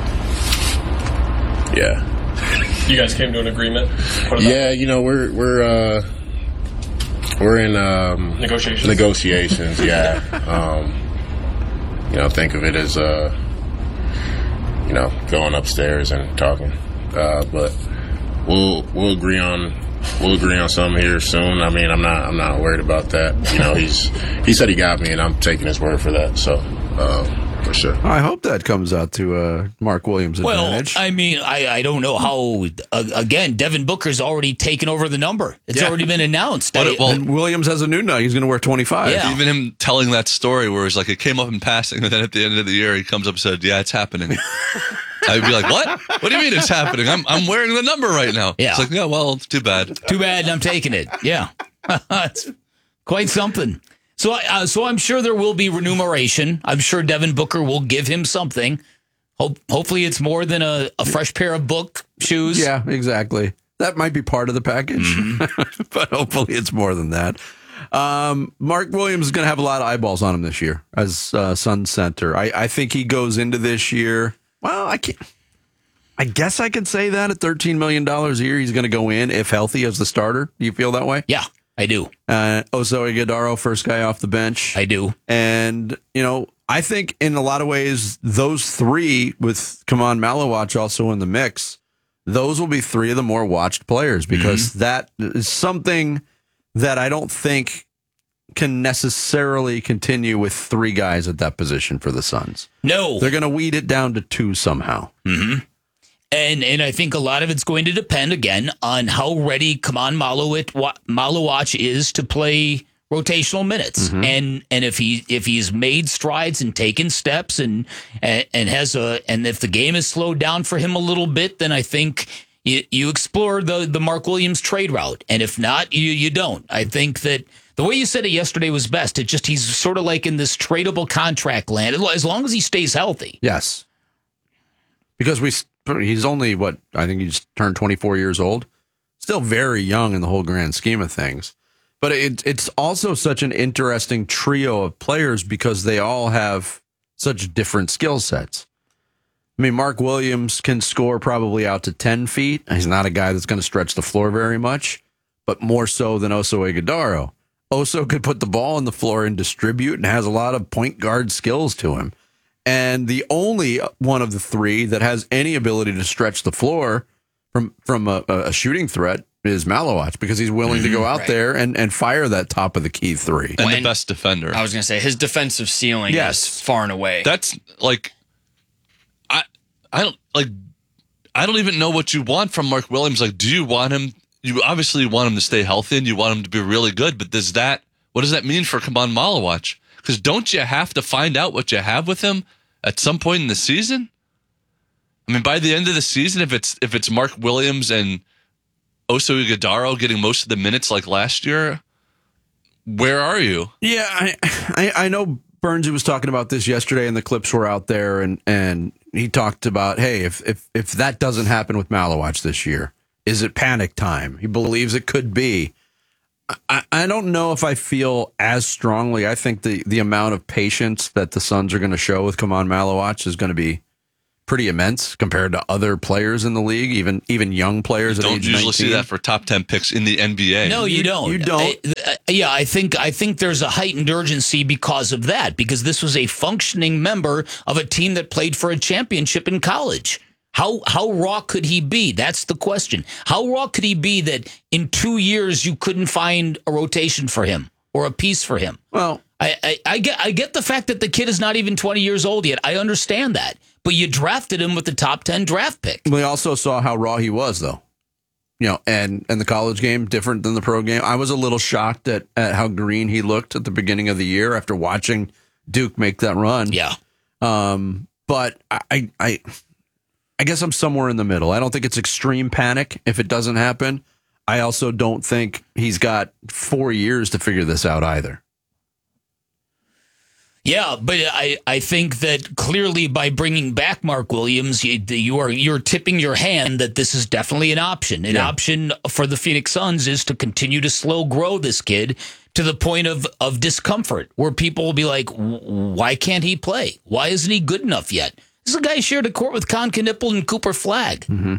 yeah. You guys came to an agreement? Yeah, you know, we're we're uh, we're in um, negotiations. Negotiations, yeah. um, you know, think of it as uh, you know, going upstairs and talking. Uh, but we'll we'll agree on we'll agree on something here soon. I mean, I'm not I'm not worried about that. You know, he's he said he got me, and I'm taking his word for that. So. Um, For sure. I hope that comes out to uh, Mark Williams' well, advantage. I mean, I, I don't know how, uh, again, Devin Booker's already taken over the number. It's yeah. already been announced. But, I, well, and Williams has a new number. He's going to wear twenty-five. Yeah. Even him telling that story where it's like it came up in passing, and then at the end of the year, he comes up and said, yeah, it's happening. I'd be like, what? What do you mean it's happening? I'm I'm wearing the number right now. Yeah. It's like, yeah, well, too bad. Too bad, and I'm taking it. Yeah. It's quite something. So, uh, so I'm sure there will be remuneration. I'm sure Devin Booker will give him something. Hope, hopefully, it's more than a, a fresh pair of book shoes. Yeah, exactly. That might be part of the package, mm-hmm. but hopefully, it's more than that. Um, Mark Williams is going to have a lot of eyeballs on him this year as uh, Sun center. I, I think he goes into this year. Well, I can't. I guess I could say that at thirteen million dollars a year, he's going to go in if healthy as the starter. Do you feel that way? Yeah. I do. Uh, Oso Ighodaro, first guy off the bench. I do. And, you know, I think in a lot of ways, those three, with Kaman Malawach also in the mix, those will be three of the more watched players because mm-hmm. that is something that I don't think can necessarily continue with three guys at that position for the Suns. No. They're going to weed it down to two somehow. Mm-hmm. And and I think a lot of it's going to depend, again, on how ready Kaman Malawach is to play rotational minutes. Mm-hmm. And and if he if he's made strides and taken steps and, and and has a and if the game is slowed down for him a little bit, then I think you, you explore the, the Mark Williams trade route. And if not, you you don't. I think that the way you said it yesterday was best. It just he's sort of like in this tradable contract land, as long as he stays healthy. Yes. Because we he's only, what, I think he just turned twenty-four years old. Still very young in the whole grand scheme of things. But it, it's also such an interesting trio of players because they all have such different skill sets. I mean, Mark Williams can score probably out to ten feet. He's not a guy that's going to stretch the floor very much, but more so than Oso Ighodaro. Oso could put the ball on the floor and distribute and has a lot of point guard skills to him. And the only one of the three that has any ability to stretch the floor from from a, a shooting threat is Malawach because he's willing mm-hmm, to go out right. there and, and fire that top of the key three. And when, the best defender. I was going to say, his defensive ceiling yes. is far and away. That's like, I I don't like, I don't even know what you want from Mark Williams. Like, do you want him, you obviously want him to stay healthy and you want him to be really good, but does that, what does that mean for Kaman Malawach? Because don't you have to find out what you have with him at some point in the season? I mean, by the end of the season, if it's if it's Mark Williams and Oso Ighodaro getting most of the minutes like last year, where are you? Yeah, I, I I know Burnsy was talking about this yesterday, and the clips were out there, and, and he talked about, hey, if, if if that doesn't happen with Malowacz this year, is it panic time? He believes it could be. I, I don't know if I feel as strongly. I think the, the amount of patience that the Suns are going to show with Kamon Malowacz is going to be pretty immense compared to other players in the league, even even young players. You at don't age usually nineteen. see that for top ten picks in the N B A. No, you don't. You don't. I, yeah, I think I think there's a heightened urgency because of that, because this was a functioning member of a team that played for a championship in college. How how raw could he be? That's the question. How raw could he be that in two years you couldn't find a rotation for him or a piece for him? Well, I, I, I get I get the fact that the kid is not even twenty years old yet. I understand that. But you drafted him with the top ten draft pick. We also saw how raw he was, though. You know, and, and the college game, different than the pro game. I was a little shocked at, at how green he looked at the beginning of the year after watching Duke make that run. Yeah. Um, but I, I, I guess I'm somewhere in the middle. I don't think it's extreme panic if it doesn't happen. I also don't think he's got four years to figure this out either. Yeah, but I, I think that clearly by bringing back Mark Williams, you, you are you're tipping your hand that this is definitely an option. An Yeah. option for the Phoenix Suns is to continue to slow grow this kid to the point of, of discomfort, where people will be like, why can't he play? Why isn't he good enough yet? This is a guy who shared a court with Con Knippel and Cooper Flagg. Mm-hmm.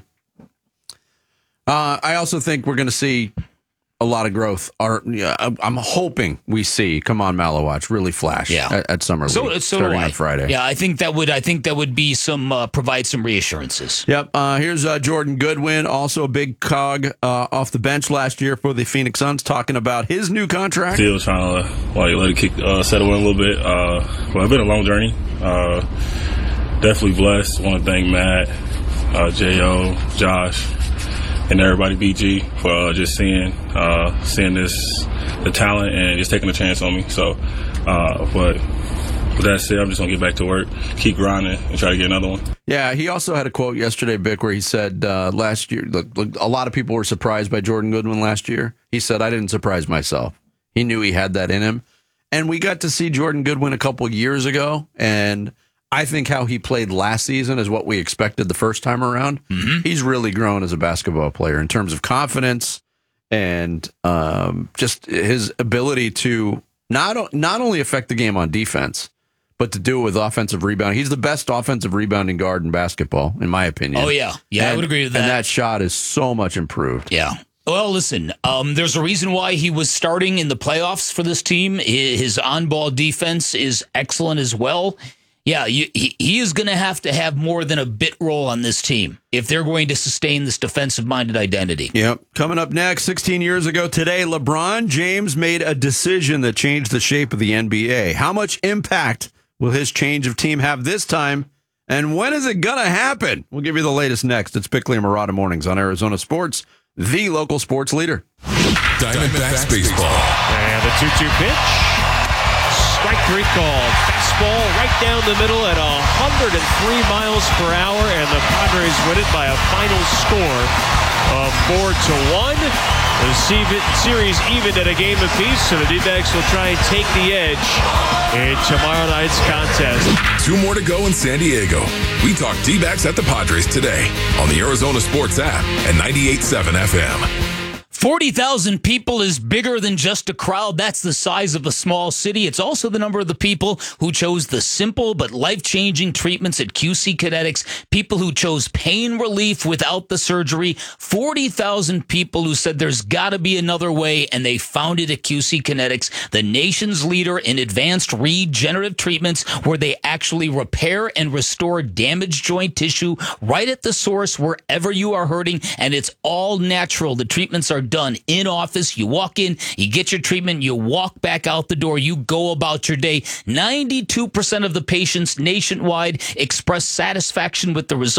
Uh, I also think we're going to see a lot of growth. Our, yeah, I'm I'm hoping we see Kamon Malowacz really flash Yeah. at, at Summer So, League so do starting I. on Friday. Yeah, I think that would I think that would be some uh, provide some reassurances. Yep. Uh, here's uh, Jordan Goodwin, also a big cog uh, off the bench last year for the Phoenix Suns, talking about his new contract. Still trying to like let it kick, uh, settle in a little bit. Uh, well, it's been a long journey. Uh, definitely blessed. Want to thank Matt, uh, J O, Josh, and everybody B G for uh, just seeing uh, seeing this the talent and just taking a chance on me. So, uh, but with that said, I'm just gonna get back to work, keep grinding, and try to get another one. Yeah, he also had a quote yesterday, Bick, where he said uh, last year, look, look, a lot of people were surprised by Jordan Goodwin last year. He said, I didn't surprise myself. He knew he had that in him. And we got to see Jordan Goodwin a couple years ago, and I think how he played last season is what we expected the first time around. Mm-hmm. He's really grown as a basketball player in terms of confidence and um, just his ability to not, not only affect the game on defense, but to do it with offensive rebounding. He's the best offensive rebounding guard in basketball, in my opinion. Oh, yeah. Yeah, I And- would agree with that. And that shot is so much improved. Yeah. Well, listen, um, there's a reason why he was starting in the playoffs for this team. His on-ball defense is excellent as well. Yeah, you, he, he is going to have to have more than a bit role on this team if they're going to sustain this defensive-minded identity. Yep. Coming up next, sixteen years ago today, LeBron James made a decision that changed the shape of the N B A. How much impact will his change of team have this time? And when is it going to happen? We'll give you the latest next. It's Bickley and Murata Mornings on Arizona Sports, the local sports leader. Diamondbacks baseball. And the two two pitch. Strike three called. Fastball right down the middle at one hundred three miles per hour, and the Padres win it by a final score of four to one. The series evened at a game apiece, so the D-backs will try and take the edge in tomorrow night's contest. Two more to go in San Diego. We talk D-backs at the Padres today on the Arizona Sports app and ninety-eight point seven F M. forty thousand people is bigger than just a crowd. That's the size of a small city. It's also the number of the people who chose the simple but life-changing treatments at Q C Kinetics, people who chose pain relief without the surgery, forty thousand people who said there's got to be another way, and they found it at Q C Kinetics, the nation's leader in advanced regenerative treatments where they actually repair and restore damaged joint tissue right at the source wherever you are hurting, and it's all natural. The treatments are done in office. You walk in, you get your treatment, you walk back out the door, you go about your day. ninety-two percent of the patients nationwide express satisfaction with the results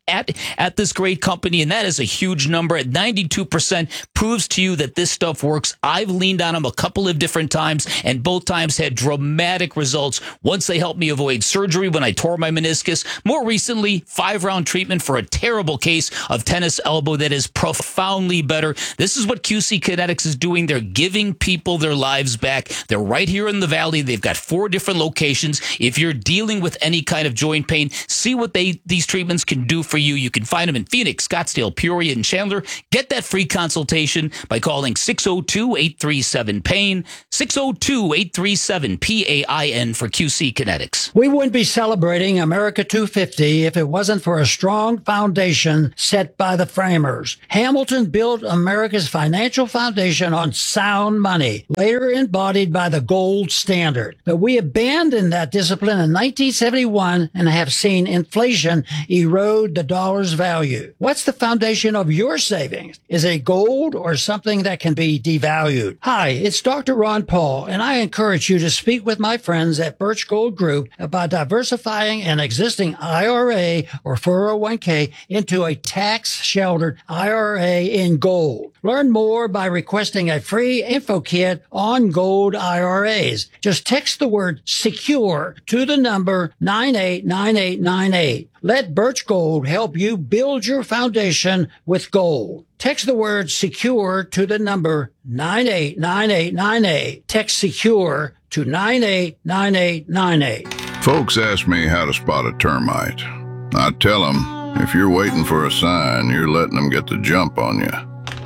at, at this great company, and that is a huge number at ninety-two percent. Proves to you that this stuff works. I've leaned on them a couple of different times, and both times had dramatic results. Once they helped me avoid surgery when I tore my meniscus. More recently, five-round treatment for a terrible case of tennis elbow that is profoundly better. This is what Q C Kinetics is doing. They're giving people their lives back. They're right here in the Valley. They've got four different locations. If you're dealing with any kind of joint pain, see what they these treatments can do for you. You can find them in Phoenix, Scottsdale, Peoria, and Chandler. Get that free consultation by calling six oh two, eight three seven, pain, six oh two, eight three seven, P A I N for Q C Kinetics. We wouldn't be celebrating America two fifty if it wasn't for a strong foundation set by the framers. Hamilton built America's financial foundation on sound money, later embodied by the gold standard. But we abandoned that discipline in nineteen seventy-one and have seen inflation erode the dollar's value. What's the foundation of your savings? Is it gold or something that can be devalued? Hi, it's Doctor Ron Paul, and I encourage you to speak with my friends at Birch Gold Group about diversifying an existing I R A or four oh one k into a tax-sheltered I R A in gold. Learn more by requesting a free info kit on gold I R As. Just text the word SECURE to the number nine eight nine eight nine eight. Let Birch Gold help you build your foundation with gold. Text the word SECURE to the number nine eight nine eight nine eight. Text SECURE to nine eight nine eight nine eight. Folks ask me how to spot a termite. I tell them, if you're waiting for a sign, you're letting them get the jump on you.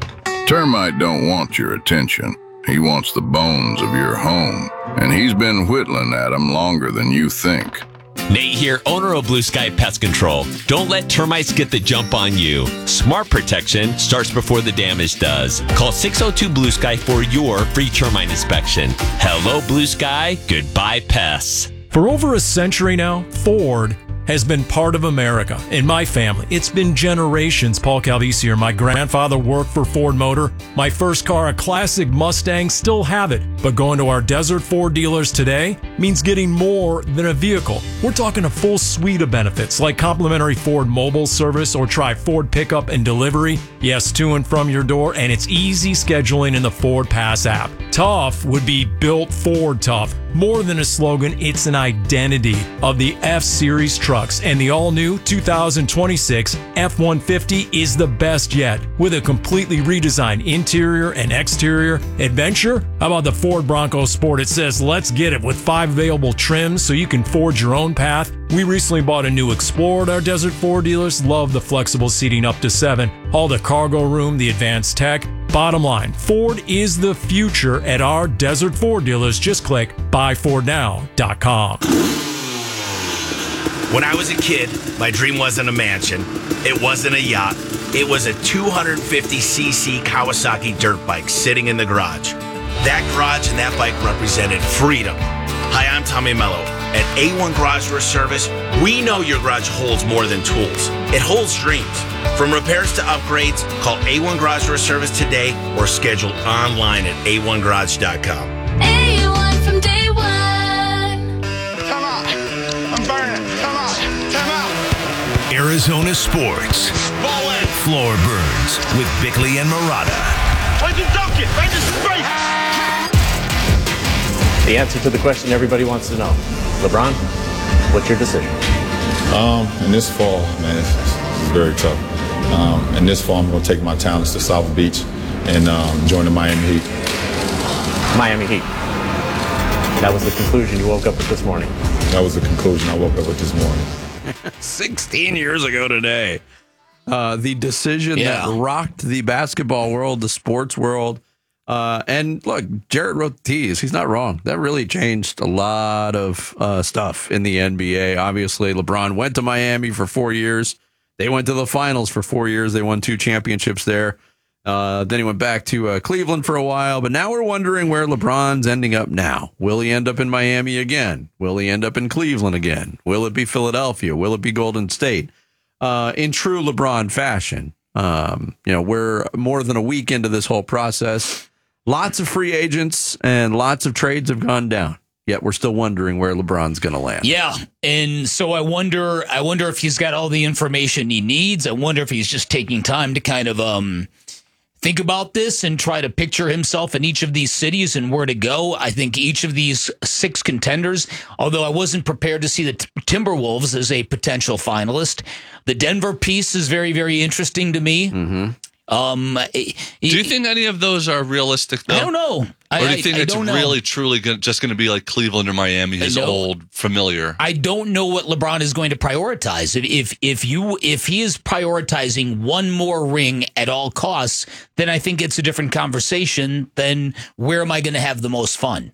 Termite don't want your attention. He wants the bones of your home, and he's been whittling at them longer than you think. Nate here, owner of Blue Sky Pest Control. Don't let termites get the jump on you. Smart protection starts before the damage does. Call six oh two Blue Sky for your free termite inspection. Hello, Blue Sky. Goodbye, pests. For over a century now, Ford has been part of America. In my family, it's been generations. Paul Calvisi here. My grandfather worked for Ford Motor. My first car, a classic Mustang, still have it. But going to our Desert Ford dealers today means getting more than a vehicle. We're talking a full suite of benefits like complimentary Ford mobile service or try Ford pickup and delivery. Yes, to and from your door, and it's easy scheduling in the Ford Pass app. Tough would be built Ford tough. More than a slogan, it's an identity of the F-Series trucks, and the all-new two thousand twenty-six F one fifty is the best yet. With a completely redesigned interior and exterior adventure, how about the Ford Bronco Sport? It says, let's get it, with five available trims so you can forge your own path. We recently bought a new Explorer at our Desert Ford dealers. Love the flexible seating up to seven. All the cargo room, the advanced tech. Bottom line, Ford is the future at our Desert Ford dealers. Just click buy ford now dot com. When I was a kid, my dream wasn't a mansion. It wasn't a yacht. It was a two hundred fifty c c Kawasaki dirt bike sitting in the garage. That garage and that bike represented freedom. Hi, I'm Tommy Mello. At A one Garage Door Service, we know your garage holds more than tools. It holds dreams. From repairs to upgrades, call A one Garage Door Service today or schedule online at A one garage dot com. A one from day one. Come on. I'm burning. Come on. Come on. Arizona Sports. Ball in. Floor Burns with Bickley and Murata. Why'd you dunk it? Right to straight. The answer to the question everybody wants to know. LeBron, what's your decision? Um, in this fall, man, it's, it's very tough. Um, in this fall, I'm going to take my talents to South Beach and um, join the Miami Heat. Miami Heat. That was the conclusion you woke up with this morning. That was the conclusion I woke up with this morning. sixteen years ago today. Uh, the decision Yeah. that rocked the basketball world, the sports world. Uh, and look, Jarrett wrote the tease. He's not wrong. That really changed a lot of uh, stuff in the N B A. Obviously, LeBron went to Miami for four years. They went to the finals for four years. They won two championships there. Uh, then he went back to uh, Cleveland for a while. But now we're wondering where LeBron's ending up now. Will he end up in Miami again? Will he end up in Cleveland again? Will it be Philadelphia? Will it be Golden State? Uh, in true LeBron fashion, um, you know, we're more than a week into this whole process. Lots of free agents and lots of trades have gone down. Yet we're still wondering where LeBron's going to land. Yeah, and so I wonder. I wonder if he's got all the information he needs. I wonder if he's just taking time to kind of um, think about this and try to picture himself in each of these cities and where to go. I think each of these six contenders, although I wasn't prepared to see the T- Timberwolves as a potential finalist, the Denver piece is very, very interesting to me. Mm-hmm. Um, do you think any of those are realistic, though? I don't know. Or do you I- think I it's don't know. really, truly gonna, just going to be like Cleveland or Miami, his I know. old familiar? I don't know what LeBron is going to prioritize. If if if you if he is prioritizing one more ring at all costs, then I think it's a different conversation than where am I going to have the most fun.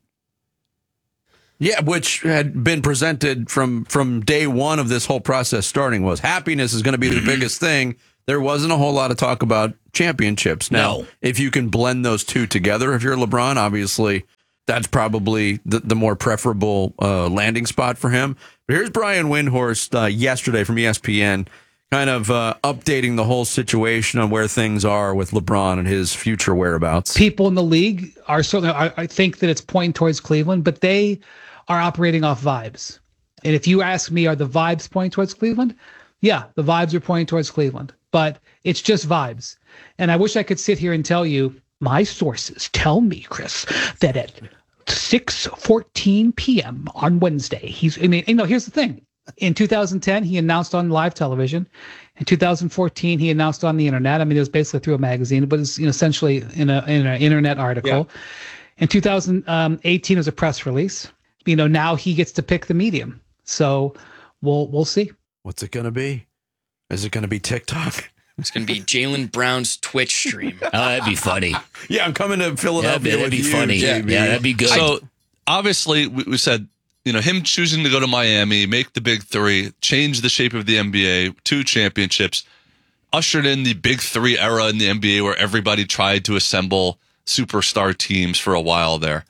Yeah, which had been presented from from day one of this whole process starting was happiness is going to be the biggest thing. There wasn't a whole lot of talk about championships. Now, No. if you can blend those two together, if you're LeBron, obviously that's probably the, the more preferable uh, landing spot for him. But here's Brian Windhorst uh, yesterday from E S P N, kind of uh, updating the whole situation on where things are with LeBron and his future whereabouts. People in the league are certainly, I, I think that it's pointing towards Cleveland, but they are operating off vibes. And if you ask me, are the vibes pointing towards Cleveland? Yeah, the vibes are pointing towards Cleveland, but it's just vibes. And I wish I could sit here and tell you, my sources tell me, Chris, that at six fourteen p.m. on Wednesday, he's, I mean, you know, here's the thing. In two thousand ten, he announced on live television. In two thousand fourteen, he announced on the internet. I mean, it was basically through a magazine, but it's, you know, essentially in a in an internet article. Yeah. In two thousand eighteen, it was a press release. You know, now he gets to pick the medium. So we'll we'll see. What's it going to be? Is it going to be TikTok? It's going to be Jalen Brown's Twitch stream. Oh, that'd be funny. Yeah, I'm coming to Philadelphia. Yeah, that'd with be you, funny. J B. Yeah, that'd be good. So obviously, we, we said, you know, him choosing to go to Miami, make the big three, change the shape of the N B A, two championships, ushered in the big three era in the N B A where everybody tried to assemble superstar teams for a while there.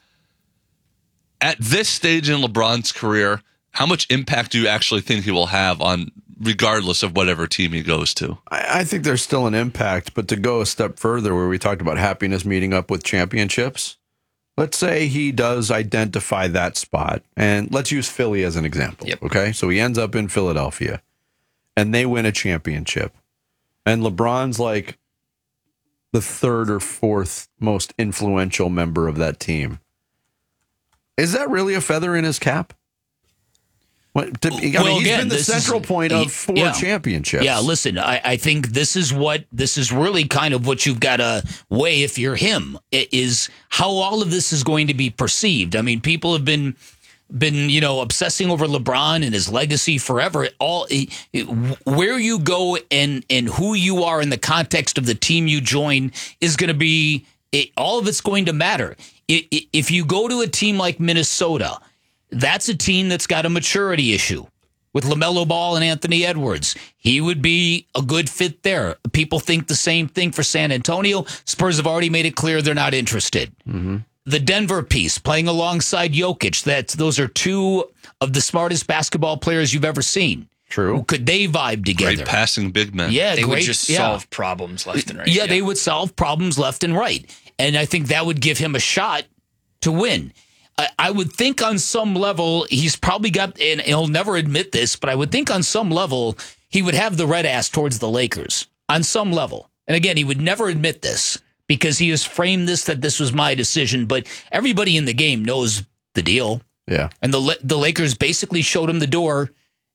At this stage in LeBron's career, how much impact do you actually think he will have on, regardless of whatever team he goes to? I, I think there's still an impact, but to go a step further, where we talked about happiness meeting up with championships, let's say he does identify that spot, and let's use Philly as an example. Yep. Okay, so he ends up in Philadelphia, and they win a championship, and LeBron's like the third or fourth most influential member of that team. Is that really a feather in his cap? What, to, I mean, Well, he's again, been the this central is- point of he- four yeah. championships. Yeah, listen, I, I think this is what this is really kind of what you've got to weigh if you're him, i- is how all of this is going to be perceived. I mean, people have been been you know obsessing over LeBron and his legacy forever. All it, it, where you go and and who you are in the context of the team you join is going to be it, all of it's going to matter. It, it, if you go to a team like Minnesota, that's a team that's got a maturity issue with LaMelo Ball and Anthony Edwards. He would be a good fit there. People think the same thing for San Antonio. Spurs have already made it clear they're not interested. Mm-hmm. The Denver piece, playing alongside Jokic, that those are two of the smartest basketball players you've ever seen. True. Could they vibe together? Great passing big men. Yeah, They would great- just yeah. solve problems left and right. Yeah, they would solve problems left and right. And I think that would give him a shot to win. I, I would think on some level, he's probably got, and he'll never admit this, but I would think on some level, he would have the red ass towards the Lakers. On some level. And again, he would never admit this because he has framed this that this was my decision, but everybody in the game knows the deal. Yeah. And the La- the Lakers basically showed him the door.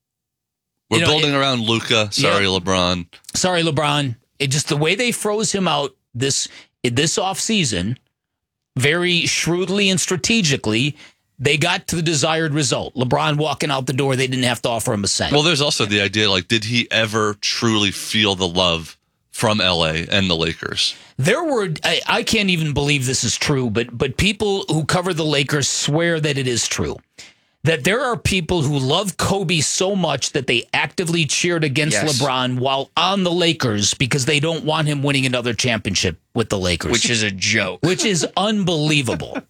We're You know, building it- around Luka. Sorry, Yeah. LeBron. Sorry, LeBron. It just the way they froze him out this this offseason, very shrewdly and strategically, they got to the desired result. LeBron walking out the door, they didn't have to offer him a cent. Well, there's also the idea, like, did he ever truly feel the love from L A and the Lakers? There were I, I can't even believe this is true, but but people who cover the Lakers swear that it is true. That there are people who love Kobe so much that they actively cheered against Yes. LeBron while on the Lakers because they don't want him winning another championship with the Lakers. Which is a joke. Which is unbelievable.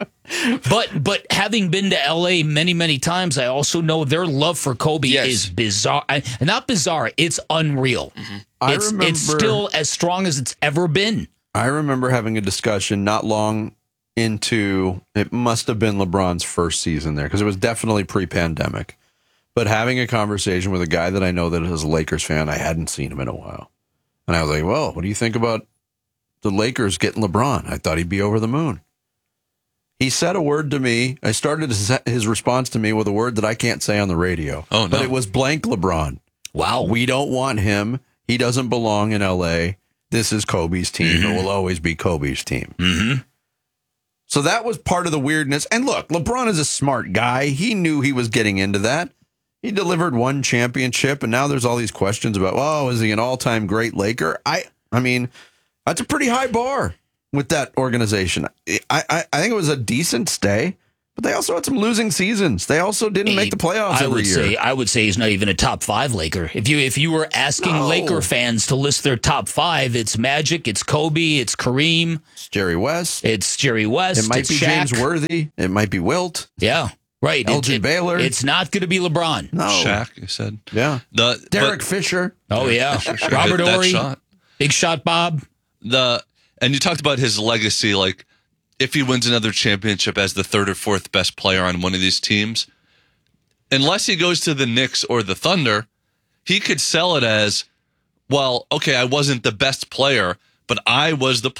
But but having been to L A many, many times, I also know their love for Kobe Yes. is bizarre. I- Not bizarre, it's unreal. I It's, remember- it's still as strong as it's ever been. I remember having a discussion not long into, it must have been LeBron's first season there, because it was definitely pre-pandemic. But having a conversation with a guy that I know that is a Lakers fan, I hadn't seen him in a while. And I was like, well, what do you think about the Lakers getting LeBron? I thought he'd be over the moon. He said a word to me. I started his response to me with a word that I can't say on the radio. Oh, no. But it was blank LeBron. Wow. We don't want him. He doesn't belong in L A. This is Kobe's team. Mm-hmm. It will always be Kobe's team. Mm-hmm. So that was part of the weirdness. And look, LeBron is a smart guy. He knew he was getting into that. He delivered one championship, and now there's all these questions about, oh, is he an all-time great Laker? I I mean, that's a pretty high bar with that organization. I, I, I think it was a decent stay, but they also had some losing seasons. They also didn't make the playoffs I every would year. Say, I would say he's not even a top five Laker. If you if you were asking No. Laker fans to list their top five, it's Magic, it's Kobe, it's Kareem, it's Jerry West, it's Jerry West, It might it's be Shaq. James Worthy. It might be Wilt. Yeah, right. Elgin It- it- Baylor. It's not going to be LeBron. No. Shaq, you said. Yeah. The Derek but- Fisher. Oh yeah, Sure, sure. Robert Hit that Horry, shot. Big Shot Bob. The and you talked about his legacy, like if he wins another championship as the third or fourth best player on one of these teams, unless he goes to the Knicks or the Thunder, he could sell it as, well, okay, I wasn't the best player, but I was the